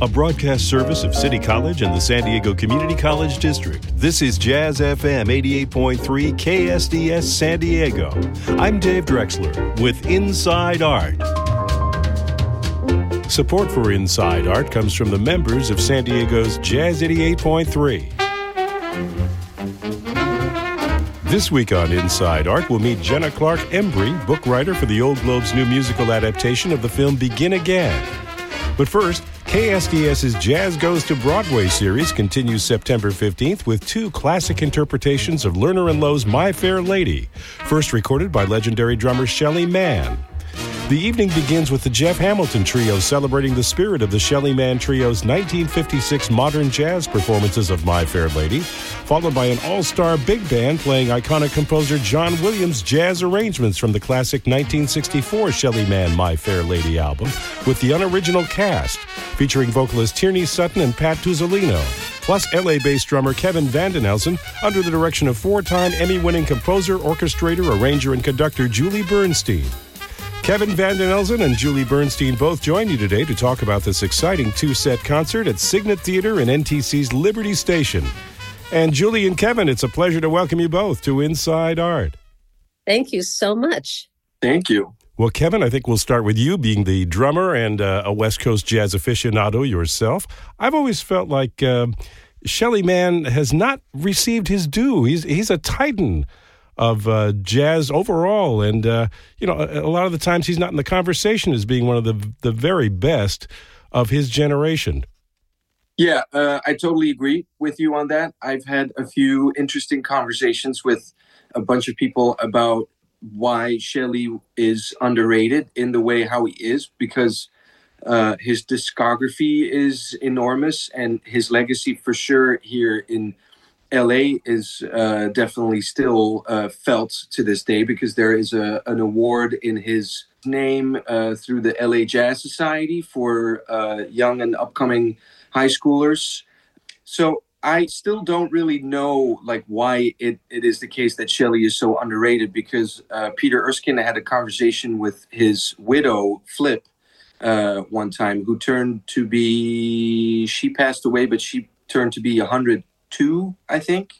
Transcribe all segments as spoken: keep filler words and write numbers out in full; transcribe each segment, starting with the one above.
a broadcast service of City College and the San Diego Community College District. This is Jazz F M eighty-eight point three K S D S San Diego. I'm Dave Drexler with Inside Art. Support for Inside Art comes from the members of San Diego's Jazz eighty-eight point three. This week on Inside Art, we'll meet Jenna Clark Embry, book writer for the Old Globe's new musical adaptation of the film Begin Again. But first, KSDS's Jazz Goes to Broadway series continues September fifteenth with two classic interpretations of Lerner and Loewe's My Fair Lady, first recorded by legendary drummer Shelly Manne. The evening begins with the Jeff Hamilton Trio celebrating the spirit of the Shelly Manne Trio's nineteen fifty-six modern jazz performances of My Fair Lady, followed by an all-star big band playing iconic composer John Williams' jazz arrangements from the classic nineteen sixty-four Shelly Manne My Fair Lady album, with the unoriginal cast, featuring vocalist Tierney Sutton and Pat Tuzzolino, plus L A-based drummer Kevin Vanden Elzen, under the direction of four-time Emmy-winning composer, orchestrator, arranger, and conductor Julie Bernstein. Kevin Vanden Elzen and Julie Bernstein both join you today to talk about this exciting two-set concert at Signet Theater in N T C's Liberty Station. And Julie and Kevin, it's a pleasure to welcome you both to Inside Art. Thank you so much. Thank you. Well, Kevin, I think we'll start with you being the drummer and uh, a West Coast jazz aficionado yourself. I've always felt like uh, Shelly Manne has not received his due. He's he's a titan of uh, jazz overall, and uh, you know, a, a lot of the times he's not in the conversation as being one of the the very best of his generation. Yeah, uh, I totally agree with you on that. I've had a few interesting conversations with a bunch of people about why Shelly is underrated in the way how he is, because uh, his discography is enormous, and his legacy for sure here in L A is uh, definitely still uh, felt to this day, because there is a, an award in his name uh, through the L A Jazz Society for uh, young and upcoming high schoolers. So I still don't really know like why it, it is the case that Shelly is so underrated, because uh, Peter Erskine had a conversation with his widow, Flip, uh, one time, who turned to be, she passed away, but she turned to be one hundred two, I think.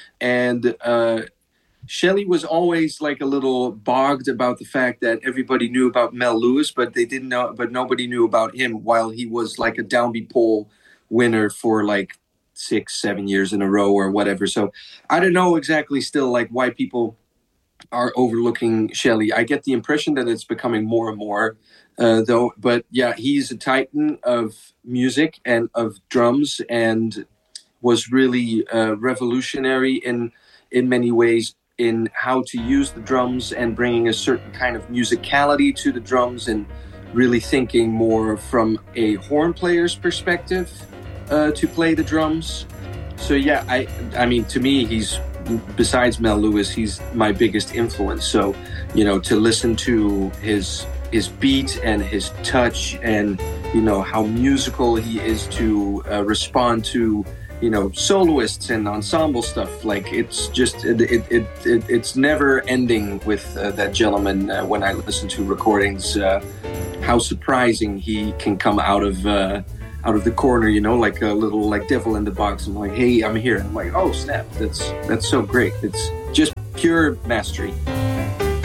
And uh, Shelly was always like a little bogged about the fact that everybody knew about Mel Lewis, but they didn't know, but nobody knew about him, while he was like a Downbeat poll winner for like six, seven years in a row or whatever. So I don't know exactly still like why people are overlooking Shelly. I get the impression that it's becoming more and more uh, though. But yeah, he's a titan of music and of drums, and was really uh, revolutionary in in many ways in how to use the drums and bringing a certain kind of musicality to the drums, and really thinking more from a horn player's perspective uh, to play the drums. So yeah, I I mean, to me, he's, besides Mel Lewis, he's my biggest influence. So, you know, to listen to his his beat and his touch, and, you know, how musical he is to uh, respond to, you know, soloists and ensemble stuff. Like, it's just, it it, it, it it's never ending with uh, that gentleman. Uh, when I listen to recordings, uh, how surprising he can come out of uh, out of the corner, you know, like a little like devil in the box. I'm like, hey, I'm here. And I'm like, oh snap, that's that's so great. It's just pure mastery.